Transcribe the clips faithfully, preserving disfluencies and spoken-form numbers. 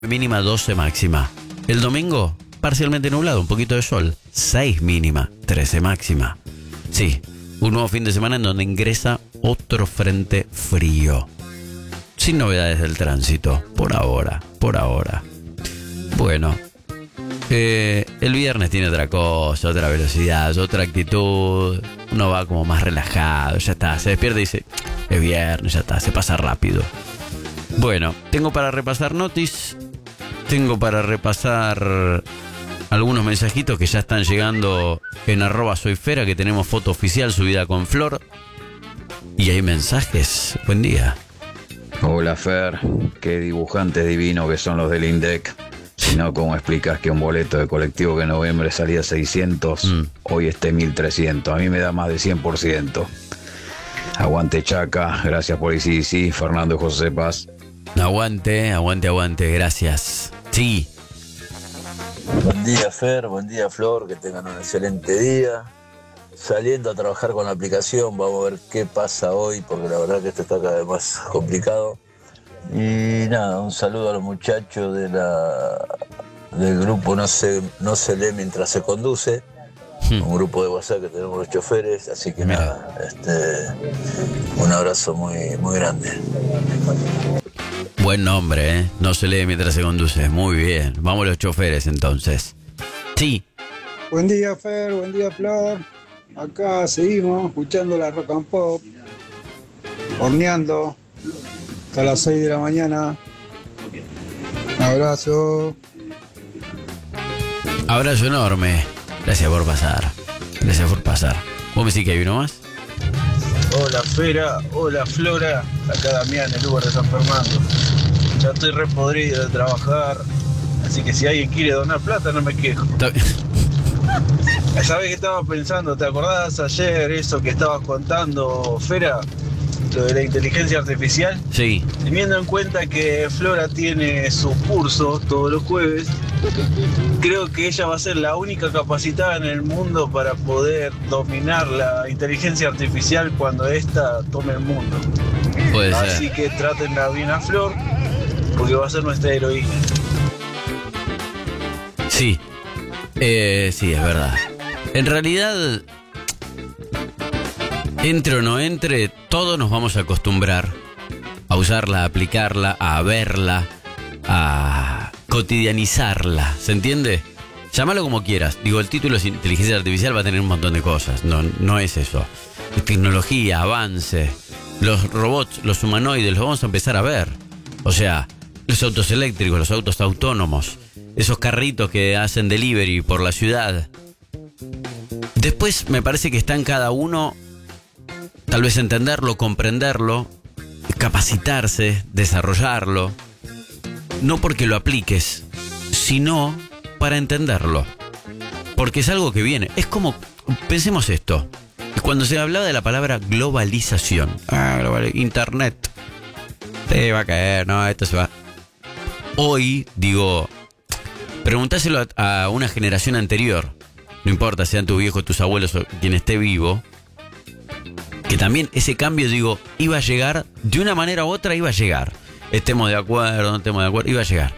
Mínima doce máxima. El domingo, parcialmente nublado, un poquito de sol. seis mínima, trece máxima. Sí, un nuevo fin de semana en donde ingresa otro frente frío. Sin novedades del tránsito, por ahora, por ahora. Bueno, eh, el viernes tiene otra cosa, otra velocidad, otra actitud. Uno va como más relajado, ya está. Se despierta y dice, es viernes, ya está, se pasa rápido. Bueno, tengo para repasar notis. Tengo para repasar algunos mensajitos que ya están llegando en arroba soyfera, que tenemos foto oficial subida con Flor. Y hay mensajes. Buen día. Hola Fer, qué dibujantes divinos que son los del INDEC. Si no, ¿cómo explicas que un boleto de colectivo que en noviembre salía seiscientos, mm. hoy esté mil trescientos? A mí me da más de cien por ciento. Aguante Chaca, gracias por I C C, Fernando José Paz. Aguante, aguante, aguante, gracias. Sí. Buen día Fer, buen día Flor, que tengan un excelente día. Saliendo a trabajar con la aplicación, vamos a ver qué pasa hoy, porque la verdad que esto está cada vez más complicado. Y nada, un saludo a los muchachos de la del grupo No se, no se lee mientras se conduce. Hmm. Un grupo de WhatsApp que tenemos los choferes, así que Mira. nada, este, un abrazo muy, muy grande. Buen nombre, ¿eh? No se lee mientras se conduce. Muy bien. Vamos los choferes entonces. Sí. Buen día, Fer. Buen día, Flor. Acá seguimos escuchando la rock and pop. Horneando. Hasta las seis de la mañana. Un abrazo. Abrazo enorme. Gracias por pasar. Gracias por pasar. ¿Vos me decís que hay uno más? Hola Fera, hola Flora, acá Damián, el Uber de San Fernando. Ya estoy re podrido de trabajar, así que si alguien quiere donar plata no me quejo. ¿Sabés qué estaba pensando? ¿Te acordás ayer eso que estabas contando, Fera? Lo de la inteligencia artificial. Sí. Teniendo en cuenta que Flora tiene sus cursos todos los jueves, creo que ella va a ser la única capacitada en el mundo para poder dominar la inteligencia artificial cuando ésta tome el mundo. Puede ser. Así que trátenla bien a Flor, porque va a ser nuestra heroína. Sí, eh, sí, es verdad. En realidad, entre o no entre, todos nos vamos a acostumbrar a usarla, a aplicarla, a verla, a cotidianizarla, ¿se entiende? Llámalo como quieras. Digo, el título es inteligencia artificial, va a tener un montón de cosas. No, no es eso. Es tecnología, avance. Los robots, los humanoides, los vamos a empezar a ver. O sea, los autos eléctricos, los autos autónomos, esos carritos que hacen delivery por la ciudad. Después me parece que está en cada uno, tal vez entenderlo, comprenderlo, capacitarse, desarrollarlo. No porque lo apliques, sino para entenderlo. Porque es algo que viene. Es como, pensemos esto. Cuando se hablaba de la palabra globalización, ah, global, internet, te va a caer, no, esto se va. Hoy, digo, preguntáselo a, a una generación anterior, no importa, sean tus viejos, tus abuelos o quien esté vivo, que también ese cambio, digo, iba a llegar, de una manera u otra iba a llegar. Estemos de acuerdo, no estemos de acuerdo, iba a llegar.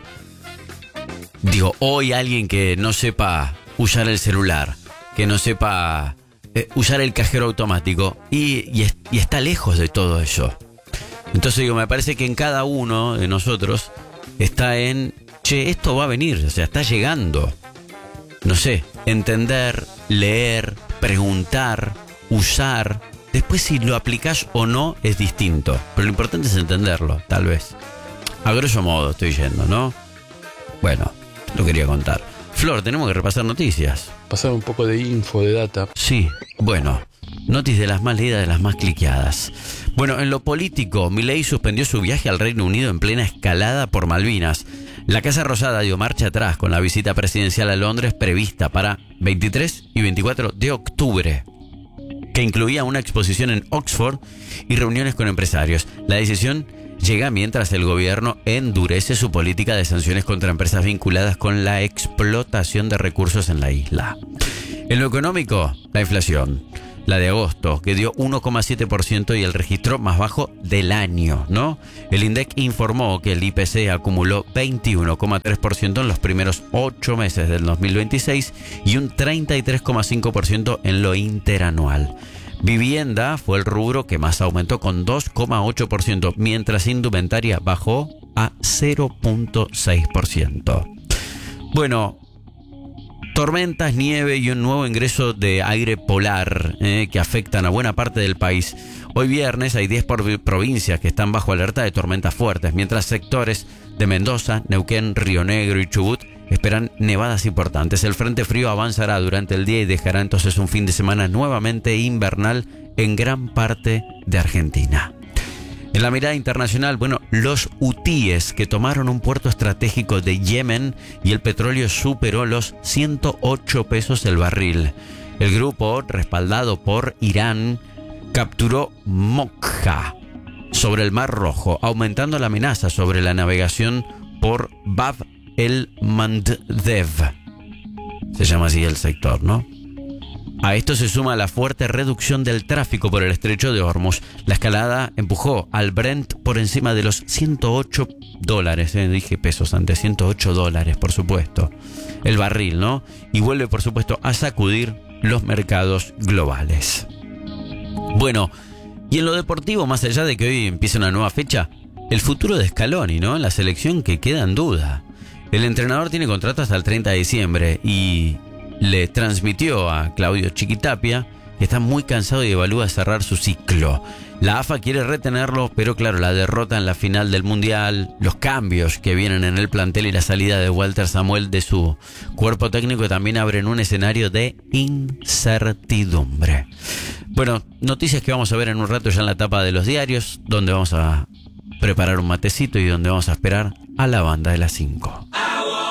Digo, hoy alguien que no sepa usar el celular, que no sepa eh, usar el cajero automático, y, y, es, y está lejos de todo eso. Entonces digo, me parece que en cada uno de nosotros está en, che, esto va a venir, o sea, está llegando. No sé, entender, leer, preguntar, usar. Después si lo aplicás o no es distinto, pero lo importante es entenderlo, tal vez. A grosso modo estoy yendo, ¿no? Bueno, lo quería contar. Flor, tenemos que repasar noticias. Pasar un poco de info, de data. Sí, bueno, noticias de las más leídas, de las más cliqueadas. Bueno, en lo político, Milei suspendió su viaje al Reino Unido en plena escalada por Malvinas. La Casa Rosada dio marcha atrás con la visita presidencial a Londres prevista para veintitrés y veinticuatro de octubre. Que incluía una exposición en Oxford y reuniones con empresarios. La decisión llega mientras el gobierno endurece su política de sanciones contra empresas vinculadas con la explotación de recursos en la isla. En lo económico, la inflación la de agosto, que dio uno coma siete por ciento y el registro más bajo del año, ¿no? El INDEC informó que el I P C acumuló veintiuno coma tres por ciento en los primeros ocho meses del dos mil veintiséis y un treinta y tres coma cinco por ciento en lo interanual. Vivienda fue el rubro que más aumentó con dos coma ocho por ciento, mientras indumentaria bajó a cero coma seis por ciento. Bueno, tormentas, nieve y un nuevo ingreso de aire polar eh, que afectan a buena parte del país. Hoy viernes hay diez provincias que están bajo alerta de tormentas fuertes, mientras sectores de Mendoza, Neuquén, Río Negro y Chubut esperan nevadas importantes. El frente frío avanzará durante el día y dejará entonces un fin de semana nuevamente invernal en gran parte de Argentina. En la mirada internacional, bueno, los hutíes que tomaron un puerto estratégico de Yemen y el petróleo superó los ciento ocho pesos el barril. El grupo, respaldado por Irán, capturó Mokha sobre el Mar Rojo, aumentando la amenaza sobre la navegación por Bab el-Mandeb. Se llama así el sector, ¿no? A esto se suma la fuerte reducción del tráfico por el estrecho de Hormuz. La escalada empujó al Brent por encima de los ciento ocho dólares. Eh, dije pesos antes, ciento ocho dólares, por supuesto. El barril, ¿no? Y vuelve, por supuesto, a sacudir los mercados globales. Bueno, y en lo deportivo, más allá de que hoy empieza una nueva fecha, el futuro de Scaloni, ¿no? La selección que queda en duda. El entrenador tiene contrato hasta el treinta de diciembre y le transmitió a Claudio Chiquitapia que está muy cansado y evalúa cerrar su ciclo. La A F A quiere retenerlo, pero claro, la derrota en la final del Mundial, los cambios que vienen en el plantel y la salida de Walter Samuel de su cuerpo técnico también abren un escenario de incertidumbre. Bueno, noticias que vamos a ver en un rato ya en la tapa de los diarios, donde vamos a preparar un matecito y donde vamos a esperar a la banda de las cinco.